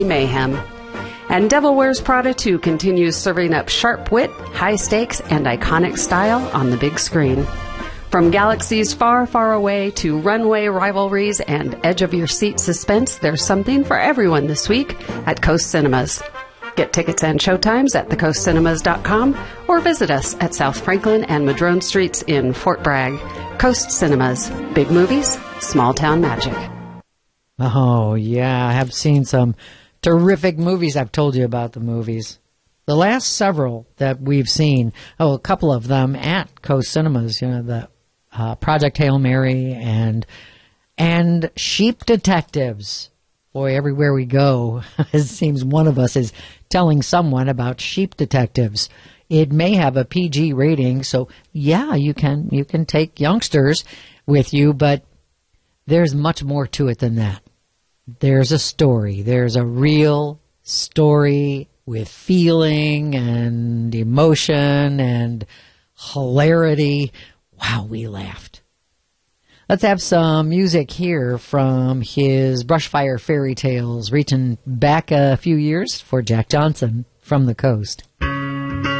mayhem. And Devil Wears Prada 2 continues serving up sharp wit, high stakes, and iconic style on the big screen. From galaxies far, far away to runway rivalries and edge-of-your-seat suspense, there's something for everyone this week at Coast Cinemas. Get tickets and showtimes at thecoastcinemas.com or visit us at South Franklin and Madrone Streets in Fort Bragg. Coast Cinemas. Big movies, small town magic. Oh, yeah. I have seen some terrific movies. I've told you about the movies. The last several that we've seen, a couple of them at Coast Cinemas, the Project Hail Mary and Sheep Detectives. Boy, everywhere we go, it seems one of us is telling someone about Sheep Detectives. It may have a PG rating, so yeah, you can take youngsters with you, but there's much more to it than that. There's a story. There's a real story with feeling and emotion and hilarity. Wow, we laughed. Let's have some music here from his Brushfire Fairy Tales, reaching back a few years for Jack Johnson from the Coast.